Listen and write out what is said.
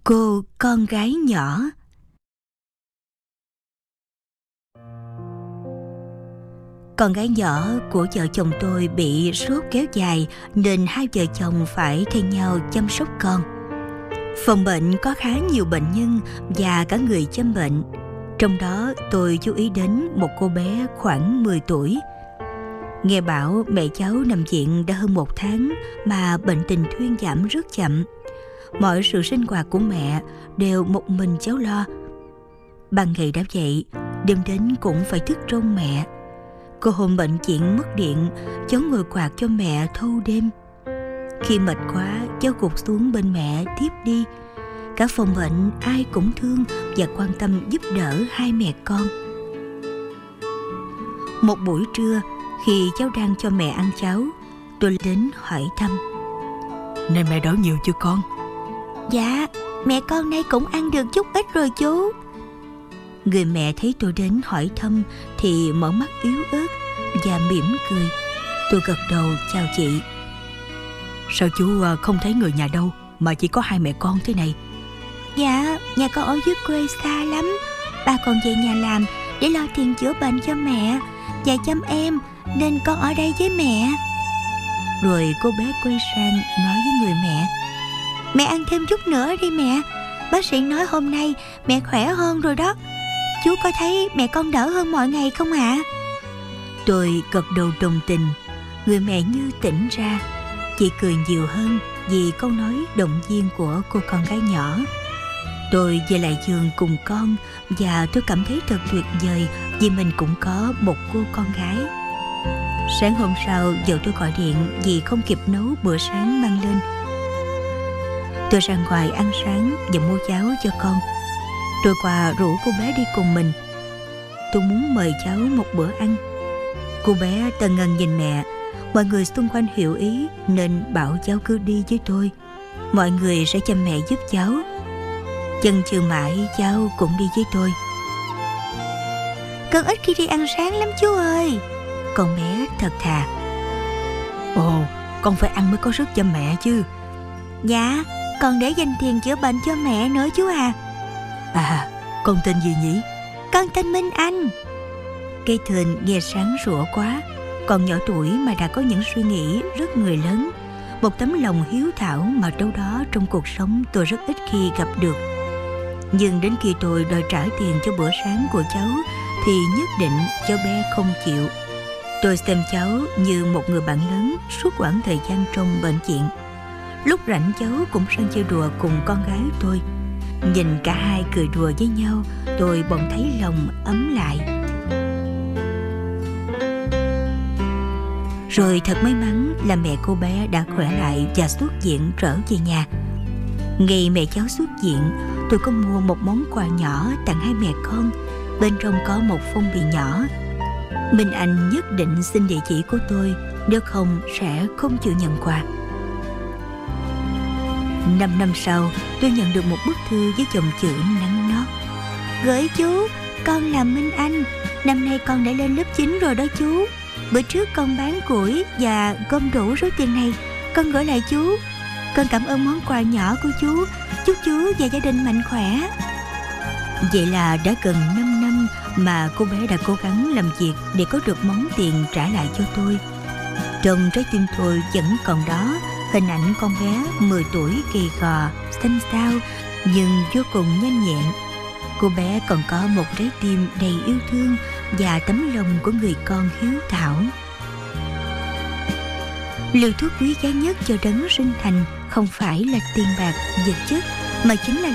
Cô con gái nhỏ. Con gái nhỏ của vợ chồng tôi bị sốt kéo dài nên hai vợ chồng phải thay nhau chăm sóc con. Phòng bệnh có khá nhiều bệnh nhân và cả người chăm bệnh. Trong đó tôi chú ý đến một cô bé khoảng 10 tuổi. Nghe bảo mẹ cháu nằm viện đã hơn 1 tháng mà bệnh tình thuyên giảm rất chậm. Mọi sự sinh hoạt của mẹ đều một mình cháu lo. Ban ngày đã vậy, đêm đến cũng phải thức trông mẹ. Cô hôm bệnh viện mất điện, cháu ngồi quạt cho mẹ thâu đêm. Khi mệt quá, cháu gục xuống bên mẹ thiếp đi. Cả phòng bệnh ai cũng thương và quan tâm giúp đỡ hai mẹ con. Một buổi trưa, khi cháu đang cho mẹ ăn cháo, tôi đến hỏi thăm. Nay mẹ đỡ nhiều chưa con? Dạ, mẹ con nay cũng ăn được chút ít rồi chú. Người mẹ thấy tôi đến hỏi thăm thì mở mắt yếu ớt và mỉm cười. Tôi gật đầu chào chị. Sao chú không thấy người nhà đâu mà chỉ có hai mẹ con thế này? Dạ, nhà con ở dưới quê xa lắm. Ba còn về nhà làm để lo tiền chữa bệnh cho mẹ và chăm em, nên con ở đây với mẹ. Rồi cô bé quay sang nói với người mẹ. Mẹ ăn thêm chút nữa đi mẹ. Bác sĩ nói hôm nay mẹ khỏe hơn rồi đó. Chú có thấy mẹ con đỡ hơn mọi ngày không ạ? Tôi gật đầu đồng tình. Người mẹ như tỉnh ra. Chị cười nhiều hơn vì câu nói động viên của cô con gái nhỏ. Tôi về lại giường cùng con và tôi cảm thấy thật tuyệt vời vì mình cũng có một cô con gái. Sáng hôm sau vợ tôi gọi điện vì không kịp nấu bữa sáng mang lên. Tôi ra ngoài ăn sáng và mua cháo cho con. Rồi qua rủ cô bé đi cùng mình. Tôi muốn mời cháu một bữa ăn. Cô bé tần ngần nhìn mẹ. Mọi người xung quanh hiểu ý nên bảo cháu cứ đi với tôi. Mọi người sẽ chăm mẹ giúp cháu. Chần chừ mãi cháu cũng đi với tôi. Con ít khi đi ăn sáng lắm chú ơi. Con bé thật thà. Ồ, con phải ăn mới có sức chăm mẹ chứ. Dạ, còn để dành tiền chữa bệnh cho mẹ nữa chú à. À, con tên gì nhỉ? Con tên Minh Anh. Cái tên nghe sáng sủa quá. Còn nhỏ tuổi mà đã có những suy nghĩ rất người lớn. Một tấm lòng hiếu thảo mà đâu đó trong cuộc sống tôi rất ít khi gặp được. Nhưng đến khi tôi đòi trả tiền cho bữa sáng của cháu thì nhất định cháu bé không chịu. Tôi xem cháu như một người bạn lớn suốt quãng thời gian trong bệnh viện. Lúc rảnh cháu cũng sang chơi đùa cùng con gái tôi. Nhìn cả hai cười đùa với nhau, tôi bỗng thấy lòng ấm lại. Rồi thật may mắn là mẹ cô bé đã khỏe lại và xuất viện trở về nhà. Ngày mẹ cháu xuất viện, tôi có mua một món quà nhỏ tặng hai mẹ con. Bên trong có một phong bì nhỏ. Minh Anh nhất định xin địa chỉ của tôi, nếu không sẽ không chịu nhận quà. 5 năm sau, tôi nhận được một bức thư với dòng chữ nắng nót. Gửi chú, con là Minh Anh. Năm nay con đã lên lớp 9 rồi đó chú. Bữa trước con bán củi và gom đủ số tiền này, con gửi lại chú. Con cảm ơn món quà nhỏ của chú. Chúc chú và gia đình mạnh khỏe. Vậy là đã gần 5 năm mà cô bé đã cố gắng làm việc để có được món tiền trả lại cho tôi. Trong trái tim tôi vẫn còn đó hình ảnh con bé 10 tuổi gầy gò, xanh xao nhưng vô cùng nhanh nhẹn. Cô bé còn có một trái tim đầy yêu thương và tấm lòng của người con hiếu thảo. Liều thuốc quý giá nhất cho đấng sinh thành không phải là tiền bạc, vật chất, mà chính là